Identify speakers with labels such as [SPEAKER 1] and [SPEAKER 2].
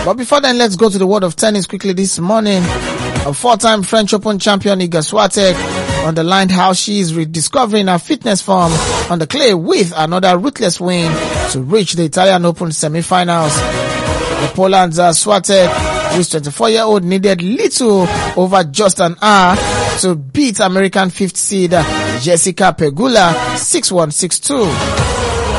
[SPEAKER 1] But before then, let's go to the world of tennis quickly this morning. A four-time French Open champion Iga Swiatek underlined how she is rediscovering her fitness form on the clay with another ruthless win to reach the Italian Open semi-finals. The Poland's Swiatek, who is 24-year-old, needed little over just an hour to beat American fifth seed Jessica Pegula 6-1, 6-2.